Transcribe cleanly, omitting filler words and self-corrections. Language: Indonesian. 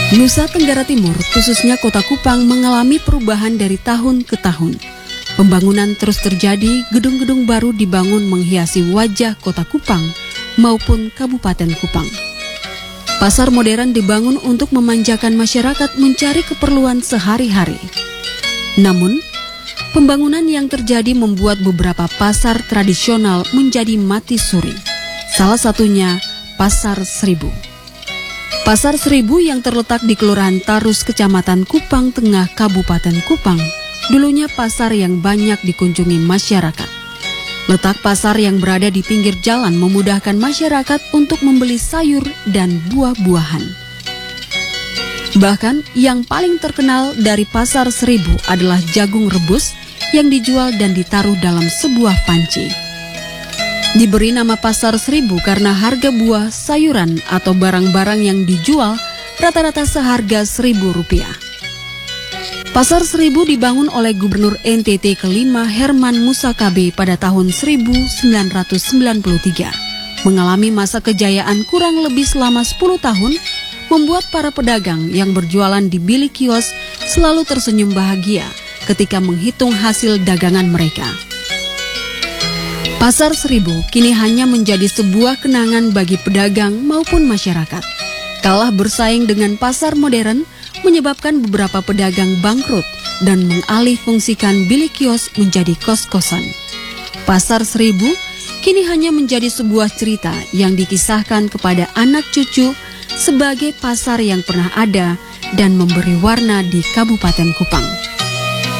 Nusa Tenggara Timur, khususnya Kota Kupang, mengalami perubahan dari tahun ke tahun. Pembangunan terus terjadi, gedung-gedung baru dibangun menghiasi wajah Kota Kupang maupun Kabupaten Kupang. Pasar modern dibangun untuk memanjakan masyarakat mencari keperluan sehari-hari. Namun, pembangunan yang terjadi membuat beberapa pasar tradisional menjadi mati suri. Salah satunya Pasar Seribu. Pasar Seribu yang terletak di Kelurahan Tarus, Kecamatan Kupang Tengah, Kabupaten Kupang, dulunya pasar yang banyak dikunjungi masyarakat. Letak pasar yang berada di pinggir jalan memudahkan masyarakat untuk membeli sayur dan buah-buahan. Bahkan yang paling terkenal dari Pasar Seribu adalah jagung rebus yang dijual dan ditaruh dalam sebuah panci. Diberi nama Pasar Seribu karena harga buah, sayuran, atau barang-barang yang dijual rata-rata seharga Rp1.000. Pasar Seribu dibangun oleh Gubernur NTT kelima Herman Musakabe pada tahun 1993. Mengalami masa kejayaan kurang lebih selama 10 tahun, membuat para pedagang yang berjualan di bilik kios selalu tersenyum bahagia ketika menghitung hasil dagangan mereka. Pasar Seribu kini hanya menjadi sebuah kenangan bagi pedagang maupun masyarakat. Kalah bersaing dengan pasar modern menyebabkan beberapa pedagang bangkrut dan mengalih fungsikan bilik kios menjadi kos-kosan. Pasar Seribu kini hanya menjadi sebuah cerita yang dikisahkan kepada anak cucu sebagai pasar yang pernah ada dan memberi warna di Kabupaten Kupang.